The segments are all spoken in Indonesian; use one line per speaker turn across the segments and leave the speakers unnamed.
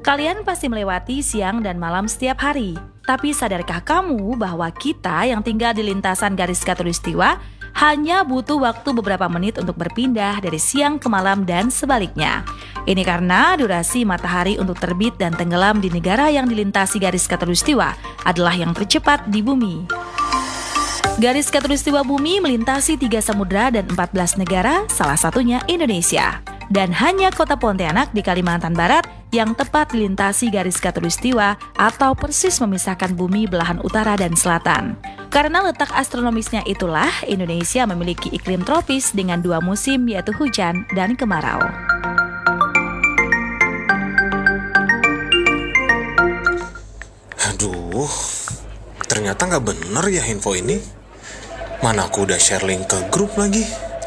Kalian pasti melewati siang dan malam setiap hari. Tapi sadarkah kamu bahwa kita yang tinggal di lintasan garis khatulistiwa hanya butuh waktu beberapa menit untuk berpindah dari siang ke malam dan sebaliknya. Ini karena durasi matahari untuk terbit dan tenggelam di negara yang dilintasi garis khatulistiwa adalah yang tercepat di bumi. Garis khatulistiwa bumi melintasi 3 samudra dan 14 negara, salah satunya Indonesia. Dan hanya kota Pontianak di Kalimantan Barat yang tepat dilintasi garis khatulistiwa atau persis memisahkan bumi belahan utara dan selatan. Karena letak astronomisnya itulah, Indonesia memiliki iklim tropis dengan 2 musim yaitu hujan dan kemarau.
Aduh, ternyata nggak bener ya info ini. Mana aku udah share link ke grup lagi.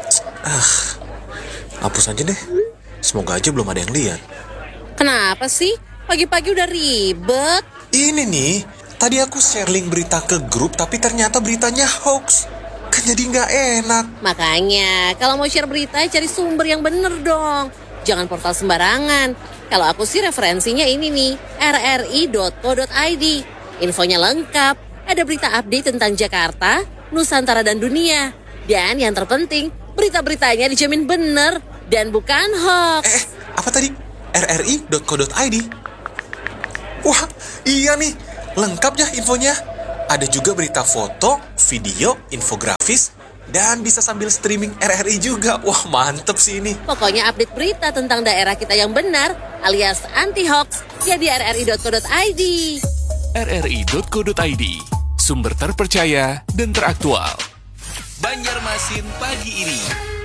Hapus aja deh. Semoga aja belum ada yang lihat.
Kenapa sih? Pagi-pagi udah ribet.
Ini nih, tadi aku share link berita ke grup tapi ternyata beritanya hoax. Kan jadi nggak enak.
Makanya, kalau mau share berita cari sumber yang bener dong. Jangan portal sembarangan. Kalau aku sih referensinya ini nih, rri.co.id. Infonya lengkap. Ada berita update tentang Jakarta, Nusantara dan dunia. Dan yang terpenting, berita-beritanya dijamin bener dan bukan hoax.
Apa tadi? rri.co.id? Wah, iya nih. Lengkap ya infonya. Ada juga berita foto, video, infografis, dan bisa sambil streaming RRI juga. Wah, mantep sih ini.
Pokoknya update berita tentang daerah kita yang benar alias anti-hoax ya di rri.co.id.
rri.co.id, sumber terpercaya dan teraktual. Banjarmasin pagi ini.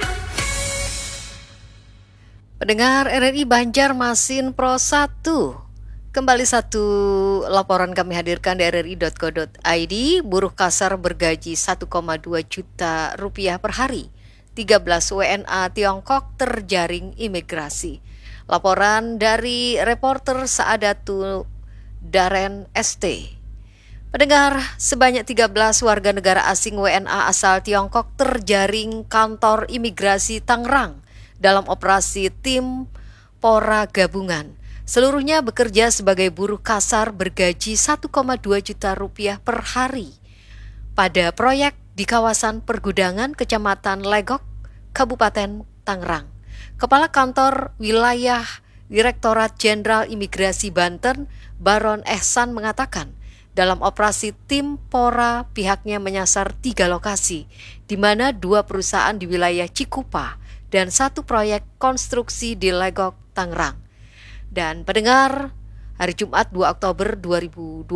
Pendengar RRI Banjarmasin Pro 1, kembali satu laporan kami hadirkan di rri.co.id. Buruh kasar bergaji 1,2 juta rupiah per hari. 13 WNA Tiongkok terjaring imigrasi. Laporan dari reporter Saadatul Daren ST. Pendengar, sebanyak 13 warga negara asing WNA asal Tiongkok terjaring kantor imigrasi Tangerang dalam operasi tim Pora Gabungan. Seluruhnya bekerja sebagai buruh kasar bergaji 1,2 juta rupiah per hari pada proyek di kawasan pergudangan Kecamatan Legok, Kabupaten Tangerang. Kepala Kantor Wilayah Direktorat Jenderal Imigrasi Banten, Baron Ehsan mengatakan, dalam operasi tim Pora pihaknya menyasar 3 lokasi, di mana 2 perusahaan di wilayah Cikupa dan 1 proyek konstruksi di Legok, Tangerang. Dan pendengar, hari Jumat 2 Oktober 2026,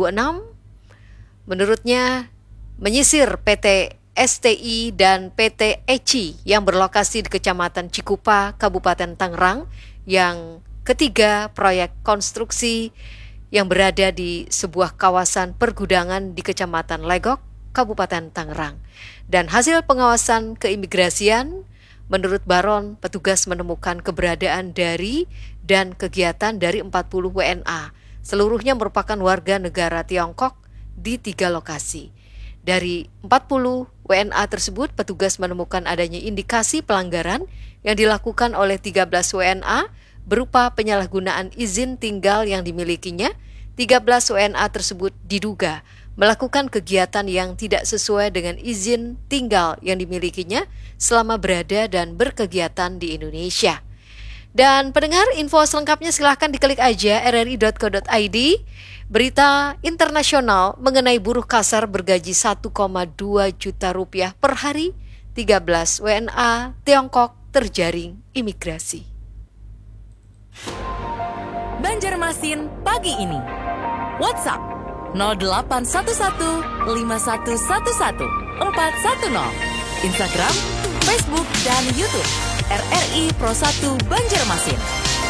menurutnya menyisir PT STI dan PT ECI yang berlokasi di Kecamatan Cikupa, Kabupaten Tangerang, yang ketiga proyek konstruksi yang berada di sebuah kawasan pergudangan di Kecamatan Legok, Kabupaten Tangerang. Dan hasil pengawasan keimigrasian, menurut Baron, petugas menemukan keberadaan dari dan kegiatan dari 40 WNA. Seluruhnya merupakan warga negara Tiongkok di 3 lokasi. Dari 40 WNA tersebut, petugas menemukan adanya indikasi pelanggaran yang dilakukan oleh 13 WNA berupa penyalahgunaan izin tinggal yang dimilikinya. 13 WNA tersebut diduga melakukan kegiatan yang tidak sesuai dengan izin tinggal yang dimilikinya selama berada dan berkegiatan di Indonesia. Dan pendengar, info selengkapnya silahkan diklik aja rri.co.id. Berita internasional mengenai buruh kasar bergaji 1,2 juta rupiah per hari, 13 WNA Tiongkok terjaring imigrasi.
Banjarmasin pagi ini. WhatsApp 0811 5111 410. Instagram, Facebook, dan YouTube RRI Pro 1 Banjarmasin.